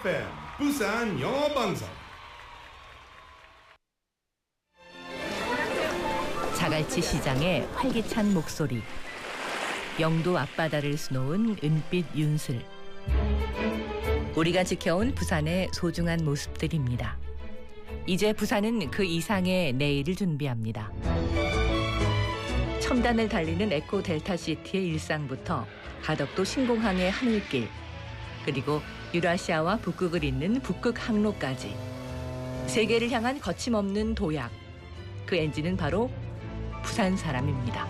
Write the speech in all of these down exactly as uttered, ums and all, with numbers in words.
에프엠 부산 영어 방송. 자갈치 시장의 활기찬 목소리, 영도 앞바다를 수놓은 은빛 윤슬, 우리가 지켜온 부산의 소중한 모습들입니다. 이제 부산은 그 이상의 내일을 준비합니다. 첨단을 달리는 에코 델타 시티의 일상부터 가덕도 신공항의 하늘길, 그리고 유라시아와 북극을 잇는 북극 항로까지 세계를 향한 거침없는 도약, 그 엔진은 바로 부산 사람입니다.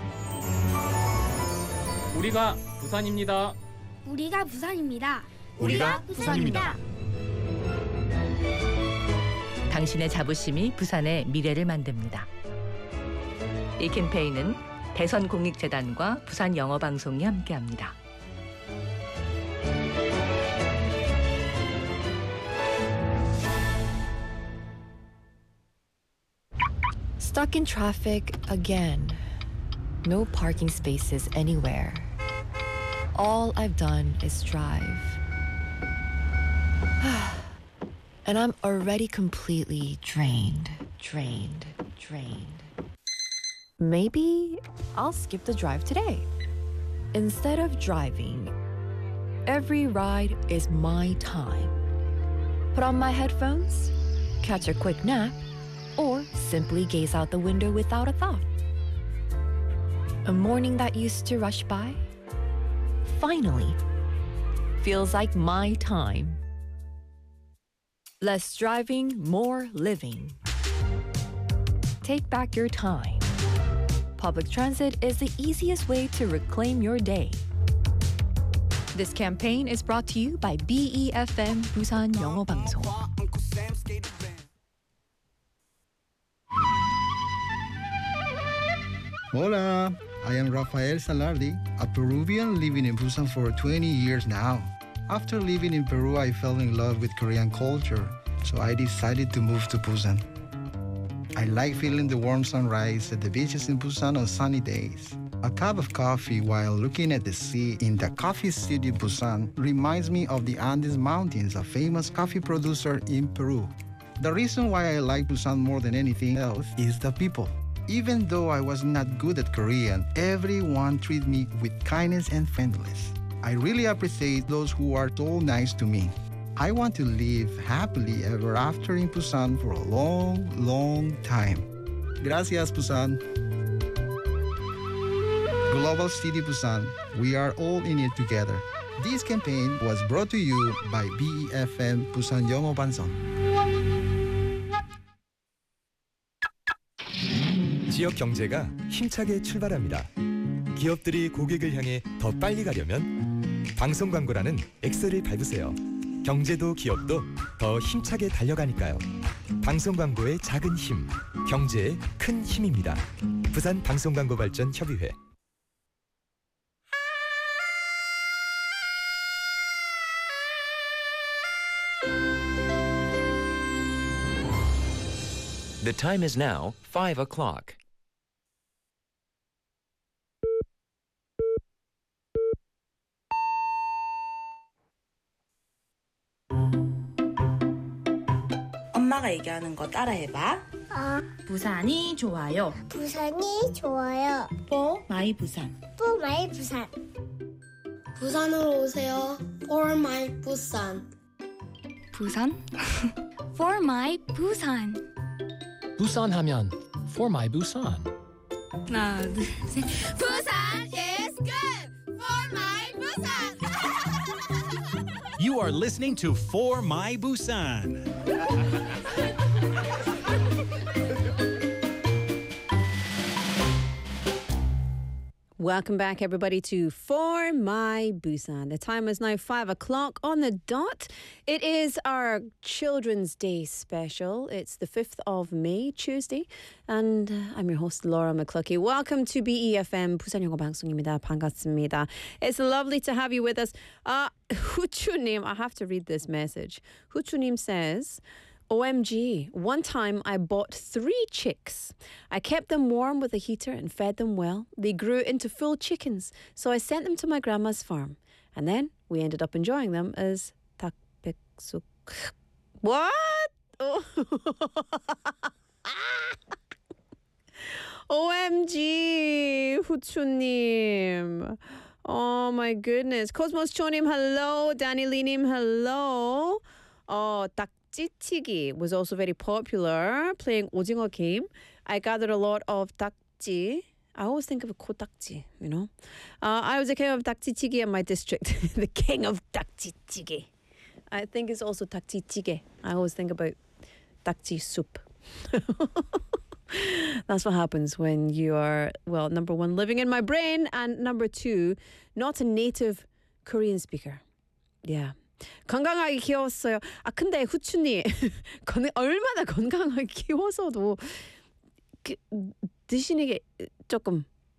우리가 부산입니다. 우리가 부산입니다. 우리가 부산입니다. 당신의 자부심이 부산의 미래를 만듭니다. 이 캠페인은 대선공익재단과 부산영어방송이 함께합니다. Stuck in traffic again. No parking spaces anywhere. All I've done is drive. And I'm already completely drained, drained, drained. Maybe I'll skip the drive today. Instead of driving, every ride is my time. Put on my headphones, catch a quick nap, or simply gaze out the window without a thought. A morning that used to rush by finally feels like my time. Less driving, more living. Take back your time. Public transit is the easiest way to reclaim your day. This campaign is brought to you by B E F M 부산 영어 방송. Hola, I am Rafael Salardi, a Peruvian living in Busan for twenty years now. After living in Peru, I fell in love with Korean culture, so I decided to move to Busan. I like feeling the warm sunrise at the beaches in Busan on sunny days. A cup of coffee while looking at the sea in the coffee city Busan reminds me of the Andes Mountains, a famous coffee producer in Peru. The reason why I like Busan more than anything else is the people. Even though I was not good at Korean, everyone treated me with kindness and friendliness. I really appreciate those who are so nice to me. I want to live happily ever after in Busan for a long, long time. Gracias, Busan. Global City Busan, we are all in it together. This campaign was brought to you by B E F M 부산 영어 방송. 지역 경제가 힘차게 출발합니다. 기업들이 고객을 향해 더 빨리 가려면 방송 광고라는 엑셀을 밟으세요. 경제도 기업도 더 힘차게 달려가니까요. 방송 광고의 작은 힘, 경제의 큰 힘입니다. 부산 방송광고발전협의회. The time is now five o'clock. 엄마가 얘기하는 거 따라해봐. 어, 부산이 좋아요. 부산이 좋아요. For my 부산. For my 부산. 부산으로 오세요. For my 부산. 부산? For my 부산. 부산 하면 For my 부산. 하나, 둘, 셋. 부산 is good. For my 부산. You are listening to For My Busan. Welcome back, everybody, to For My Busan. The time is now five o'clock on the dot. It is our Children's Day special. It's the fifth of May, Tuesday. And uh, I'm your host, Laura McCluskey. Welcome to B E F M 부산 영어 방송입니다. 반갑습니다. It's lovely to have you with us. Uh, Huchunim, I have to read this message. Huchunim says, O M G, one time I bought three chicks. I kept them warm with a heater and fed them well. They grew into full chickens, so I sent them to my grandma's farm. And then we ended up enjoying them as takpeksuk What? Oh. O M G, 후추님. Oh my goodness. Cosmos Chonim, hello. Danny Linim, hello. Oh, 딱지치기 was also very popular, playing 오징어 game. I gathered a lot of 딱지. I always think of a 코딱지, you know. Uh, I was the king of 딱지치기 in my district. The king of 딱지치기. I think it's also 딱지찌개. I always think about 딱지 soup. That's what happens when you are, well, number one, living in my brain, and number two, not a native Korean speaker. Yeah. 건강하게 키웠어요. 아 근데 후추님 건, 얼마나 건강하게 키워서도 그, 드시는 게 조금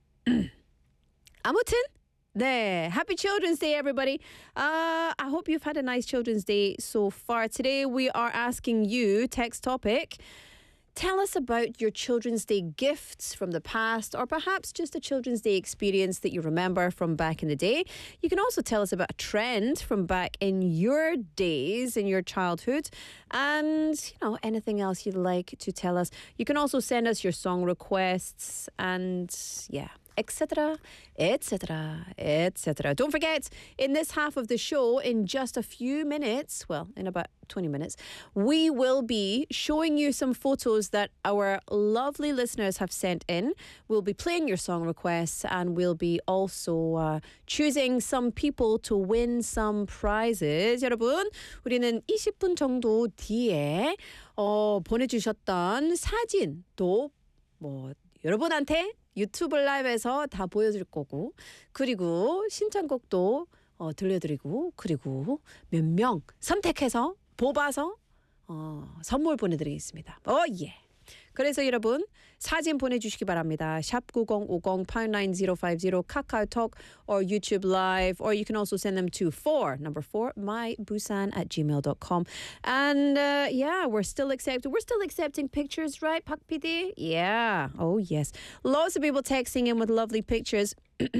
아무튼 네, happy Children's Day, everybody. Uh, I hope you've had a nice Children's Day so far. Today we are asking you, text topic, tell us about your Children's Day gifts from the past, or perhaps just a Children's Day experience that you remember from back in the day. You can also tell us about a trend from back in your days, in your childhood, and you know anything else you'd like to tell us. You can also send us your song requests and yeah. Etc., etc., et cetera. Don't forget, in this half of the show, in just a few minutes, well, in about twenty minutes, we will be showing you some photos that our lovely listeners have sent in. We'll be playing your song requests, and we'll be also uh, choosing some people to win some prizes. 여러분, 우리는 이십 분 정도 뒤에 어, 보내주셨던 사진도 뭐 여러분한테 유튜브 라이브에서 다 보여줄 거고, 그리고 신청곡도 어, 들려드리고, 그리고 몇 명 선택해서 뽑아서 어, 선물 보내드리겠습니다. 오 예. 그래서 여러분 사진 보내주시기 바랍니다. 샵 구공오공 팔구공공오오오오 카카오톡 or YouTube Live, or you can also send them to four, number four, mybusan at gmail dot com. And uh, yeah, we're still accepting, we're still accepting pictures, right, Pak P D? Yeah. Oh yes. Lots of people texting in with lovely pictures.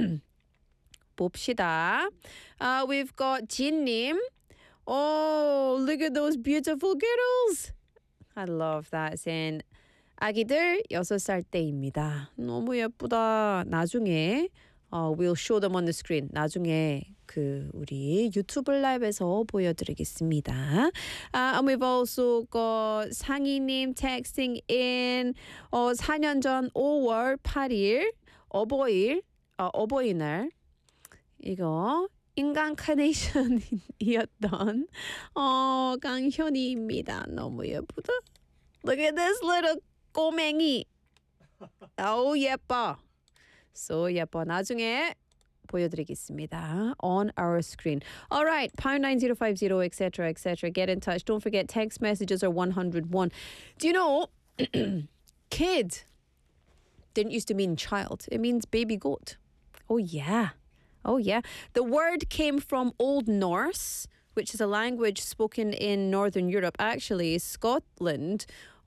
봅시다. Uh, we've got 진님. Oh, look at those beautiful girls. I love that. Saying, 아기들 여섯 살 때입니다. 너무 예쁘다. 나중에 uh, we'll show them on the screen. 나중에 그 우리 유튜브 라이브에서 보여드리겠습니다. Uh, and we've also got 상희님 texting in. 어, 사 년 전 오월 팔일 어버이일, 어, 어버이날 이거 인간 카네이션이었던 어, 강현이입니다. 너무 예쁘다. Look at this little 꼬맹이. 아우 예뻐. So 예뻐. 나중에 보여드리겠습니다. On our screen. All right. pound nine zero five zero, et cetera, et cetera. Get in touch. Don't forget, text messages are one hundred one. Do you know, kid didn't used to mean child. It means baby goat. Oh, yeah. Oh, yeah. The word came from Old Norse, which is a language spoken in Northern Europe. Actually, Scotland,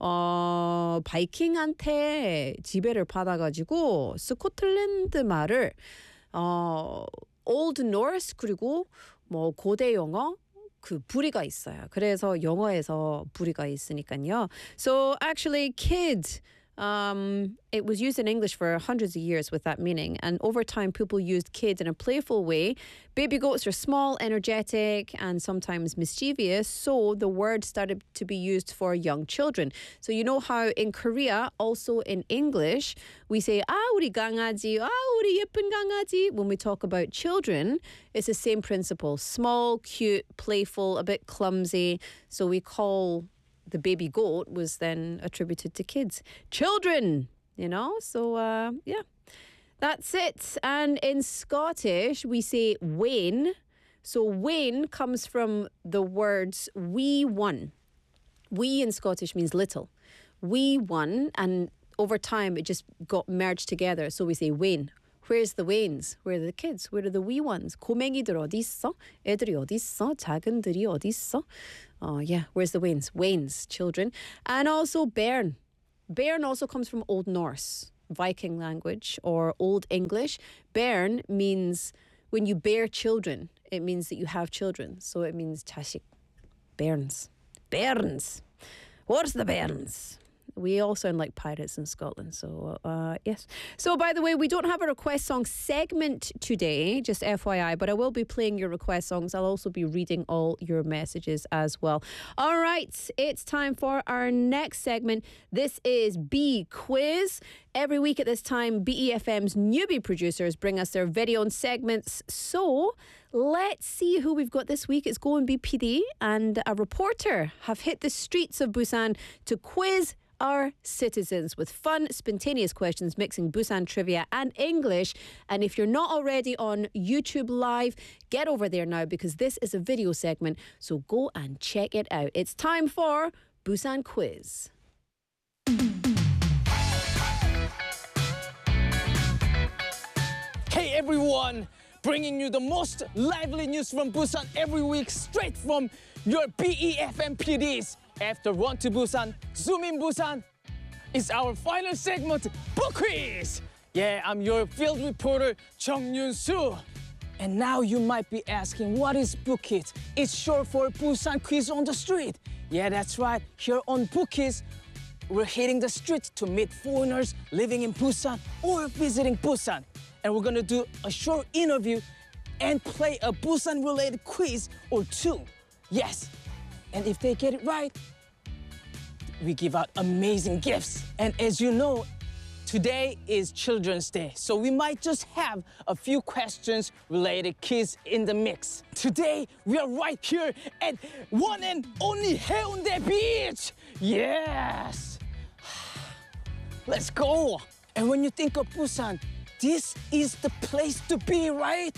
어, 바이킹한테 지배를 받아가지고 스코틀랜드 말을 어, Old Norse 그리고 뭐 고대 영어 그 부리가 있어요. 그래서 영어에서 부리가 있으니까요. So actually, kid. Um, it was used in English for hundreds of years with that meaning, and over time people used kid in a playful way. Baby goats are small, energetic, and sometimes mischievous, so the word started to be used for young children. So you know how in Korea, also in English, we say 아 우리 강아지, 아 우리 예쁜 강아지. When we talk about children, it's the same principle. Small, cute, playful, a bit clumsy. So we call the baby goat was then attributed to kids. Children, you know? So, uh, yeah, that's it. And in Scottish, we say wain. So wain comes from the words wee one. Wee in Scottish means little. Wee one, and over time it just got merged together. So we say wain. Where's the wains? Where are the kids? Where are the wee ones? 고맹이들 어디 있어? 애들이 어디 있어? 작은들이 어디 있어? Oh, yeah. Where's the wains? Wains, children. And also bairn. Bairn also comes from Old Norse, Viking language, or Old English. Bairn means when you bear children, it means that you have children. So it means 자식. Bairns. Bairns. What's the bairns? We all sound like pirates in Scotland, so uh, yes. So, by the way, we don't have a request song segment today, just F Y I, but I will be playing your request songs. I'll also be reading all your messages as well. All right, it's time for our next segment. This is B Quiz. Every week at this time, B E F M's newbie producers bring us their very own segments. So, let's see who we've got this week. It's Go and B P D and a reporter have hit the streets of Busan to quiz our citizens with fun, spontaneous questions mixing Busan trivia and English. And if you're not already on YouTube Live, get over there now because this is a video segment. So go and check it out. It's time for Busan Quiz. Hey everyone! Bringing you the most lively news from Busan every week straight from your B E F M P Ds. After Run to Busan, Zoom in Busan, it's our final segment, Book Quiz! Yeah, I'm your field reporter, Chung Yun-soo. And now you might be asking, what is Book Quiz? It's short for Busan Quiz on the Street. Yeah, that's right. Here on Book Quiz, we're hitting the street to meet foreigners living in Busan or visiting Busan. And we're gonna do a short interview and play a Busan-related quiz or two. Yes, and if they get it right, we give out amazing gifts. And as you know, today is Children's Day, so we might just have a few questions related kids in the mix. Today, we are right here at one and only Haeundae Beach. Yes. Let's go. And when you think of Busan, this is the place to be, right?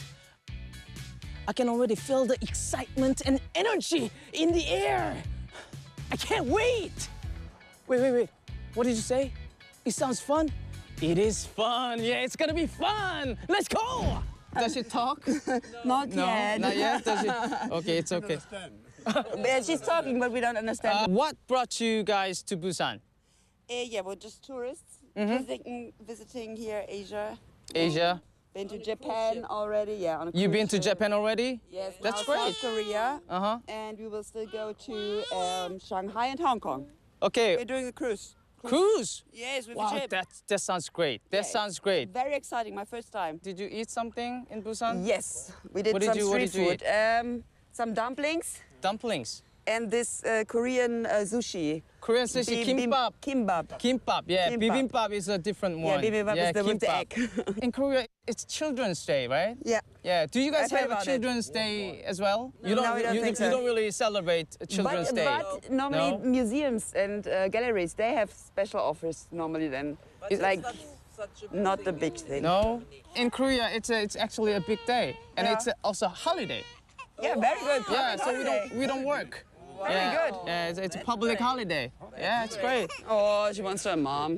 I can already feel the excitement and energy in the air. I can't wait. Wait, wait, wait. What did you say? It sounds fun? It is fun. Yeah, it's gonna be fun. Let's go. Does she talk? Not no, yet. Not yet? Does she? Okay, it's okay. Yeah, she's talking, but we don't understand. Uh, what brought you guys to Busan? Uh, yeah, we're just tourists Mhm. visiting, visiting here, Asia. Asia. Been to Japan already, yeah. On a You've been cruise to ship. Japan already? Yes, That's now great. South Korea. Uh-huh. And we will still go to um, Shanghai and Hong Kong. Okay. We're doing the cruise. Cruise? Yes, with Wow, the ship. that, that sounds great. That Yeah, sounds great. Very exciting, my first time. Did you eat something in Busan? Yes, we did What did some you- what street did you food. Um, some dumplings Dumplings. and this uh, Korean uh, sushi. Korean sushi, Bim- bim- kimbap. Kimbap. Kimbap, yeah. Kimbap. Bibimbap is a different Yeah, one. bibimbap is the with the kimbap. In Korea, it's Children's Day, right? Yeah. Yeah. Do you guys I've heard have a about it. Children's Day as well? You No, we don't you, think you so. don't really celebrate Children's but, Day. But normally No? museums and uh, galleries, they have special offers normally then. It's like not the big thing. No. In Korea, it's a, it's actually a big day, and Yeah. it's a, also a holiday. Yeah, very good. Yeah, Public so we holiday. don't we don't work. Very yeah. good. Yeah, it's, it's a public holiday. Yeah, it's great. Oh, she wants her mom.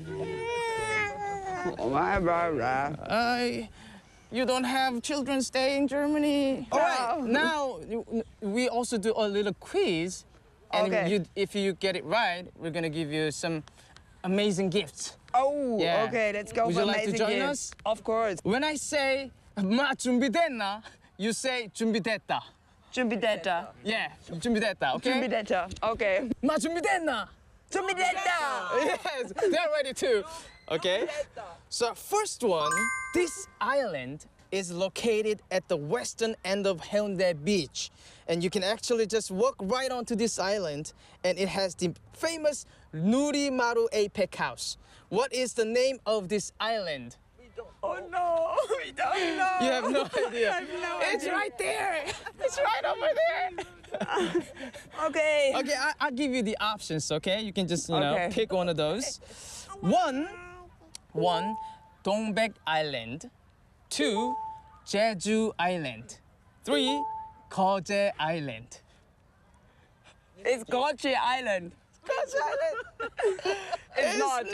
Oh, my, my, my. Uh, you don't have Children's Day in Germany. All right, now you- we also do a little quiz, and Okay. you, if you get it right, we're gonna give you some amazing gifts. Oh, Yeah. okay, let's go Would for you like to amazing join gifts. us? Of course. When I say 마 준비됐나, you say 준비됐다. 준비됐다. Yeah, 준비됐다. Okay. 준비됐다. Okay. 마 준비됐나. 준비됐다. Yes, they're ready too. Okay. So first one, this island is located at the western end of Haeundae Beach, and you can actually just walk right onto this island, and it has the famous Nurimaru Apex House. What is the name of this island? Oh no, we don't know. You have no idea. I have no It's idea. right there. It's right over there. Okay. Okay, I, I'll give you the options, okay? You can just, you know, Okay. pick one of those. One, one, Dongbek Island. Two, Jeju Island. Three, Koje Island. It's Gochi Island. Koje Island. It's, not.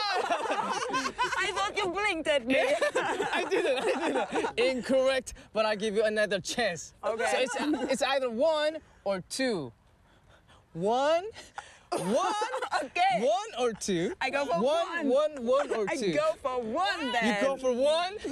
I thought you blinked at me. I didn't, I didn't. Incorrect, but I'll give you another chance. Okay. So it's, it's either one or two. One, one, Okay. one or two. I go for one. one. One, one or I two. go for one then. You go for one?